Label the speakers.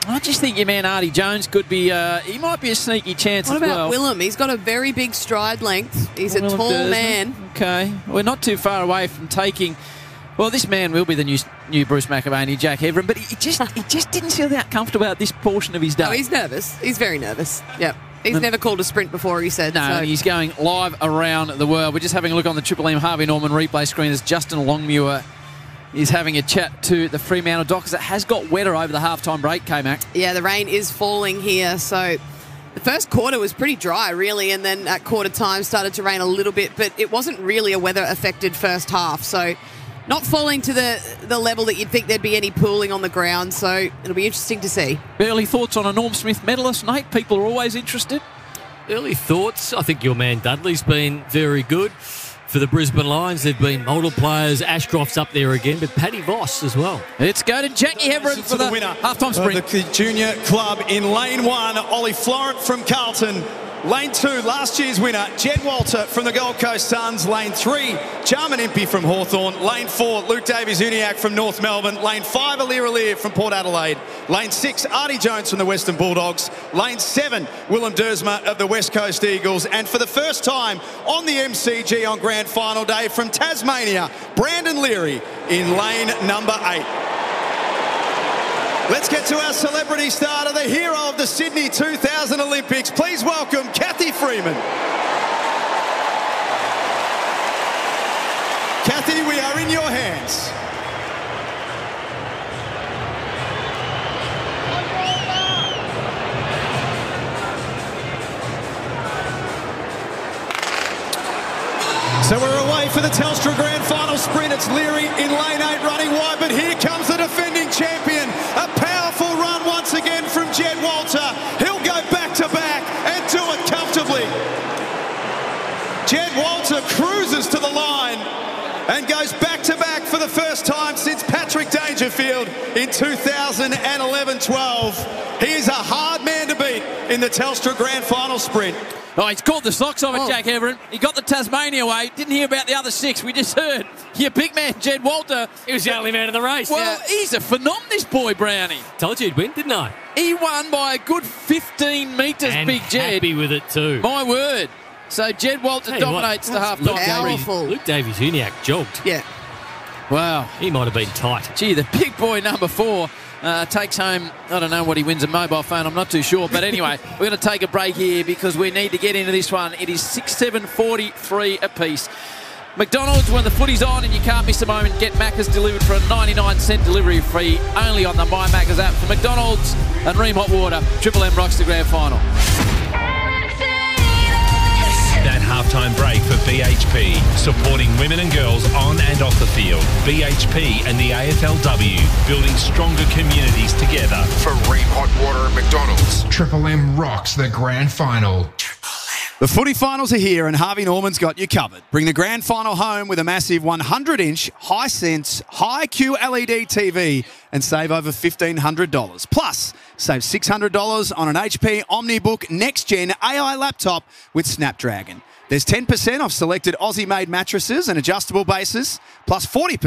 Speaker 1: I just think your man Artie Jones could be, he might be a sneaky chance as well.
Speaker 2: What about Willem? He's got a very big stride length. He's a tall man.
Speaker 1: Okay, we're not too far away from taking... Well, this man will be the new Bruce McAvaney, Jack Heverin, but he just didn't feel that comfortable at this portion of his day.
Speaker 2: Oh, he's nervous. He's very nervous. Yep. He's never called a sprint before, he said.
Speaker 1: No,
Speaker 2: so.
Speaker 1: He's going live around the world. We're just having a look on the Triple M Harvey Norman replay screen as Justin Longmuir is having a chat to the Fremantle Dockers. It has got wetter over the halftime break, K-Mac.
Speaker 2: Yeah, the rain is falling here, so the first quarter was pretty dry, really, and then at quarter time started to rain a little bit, but it wasn't really a weather-affected first half, so not falling to the level that you'd think there'd be any pooling on the ground, so it'll be interesting to see.
Speaker 1: Early thoughts on a Norm Smith medalist, Nate? People are always interested.
Speaker 3: Early thoughts, I think your man Dudley's been very good. For the Brisbane Lions, there have been multiple players. Ashcroft's up there again, but Paddy Voss as well.
Speaker 1: Let's go to Jackie Heverin for the winner halftime sprint.
Speaker 4: The junior club in lane 1, Ollie Florent from Carlton. Lane 2, last year's winner, Jed Walter from the Gold Coast Suns. Lane 3, Jarman Impey from Hawthorn. Lane 4, Luke Davies-Uniacke from North Melbourne. Lane 5, Alir from Port Adelaide. Lane 6, Artie Jones from the Western Bulldogs. Lane 7, Willem Dersma of the West Coast Eagles. And for the first time on the MCG on Grand Final Day from Tasmania, Brandon Leary in lane number 8. Let's get to our celebrity starter, the hero of the Sydney 2000 Olympics. Please welcome Cathy Freeman. Cathy, we are in your hands. So we're away for the Telstra Grand Final sprint. It's Leary in lane 8 running wide, but here comes the defending champion. A powerful run once again from Jed Walter. He'll go back to back and do it comfortably. Jed Walter cruises to the line and goes back to back for the first time since Patrick Dangerfield in 2011-12. He is a hard man to beat in the Telstra Grand Final sprint.
Speaker 1: Oh, he's caught the socks off it, Jack Heverin. He got the Tasmania way. Didn't hear about the other 6. We just heard your big man, Jed Walter.
Speaker 3: He was the only man in the race.
Speaker 1: Well, he's a phenomenon, this boy, Brownie.
Speaker 3: Told you he'd win, didn't I?
Speaker 1: He won by a good 15 metres,
Speaker 3: and
Speaker 1: big Jed.
Speaker 3: Happy with it too.
Speaker 1: My word. So Jed Walter dominates the half-time.
Speaker 2: Powerful.
Speaker 3: Luke Davies-Uniacke jogged.
Speaker 2: Yeah.
Speaker 1: Wow.
Speaker 3: He might have been tight.
Speaker 1: Gee, the big boy, number 4, takes home, I don't know what he wins, a mobile phone, I'm not too sure. But anyway, we're going to take a break here because we need to get into this one. It is 6-7-43 apiece. McDonald's, when the footy's on and you can't miss a moment, get Macca's delivered for a 99-cent delivery fee only on the My Macca's app. For McDonald's and Ream Hot Water, Triple M rocks the grand final.
Speaker 5: That halftime break for BHP, supporting women and girls on and off the field. BHP and the AFLW, building stronger communities together.
Speaker 6: For Ream Hot Water at McDonald's.
Speaker 7: Triple M rocks the grand final.
Speaker 4: The footy finals are here and Harvey Norman's got you covered. Bring the grand final home with a massive 100-inch, high-sense, high-Q LED TV and save over $1,500. Plus, save $600 on an HP OmniBook next-gen AI laptop with Snapdragon. There's 10% off selected Aussie-made mattresses and adjustable bases, plus 40%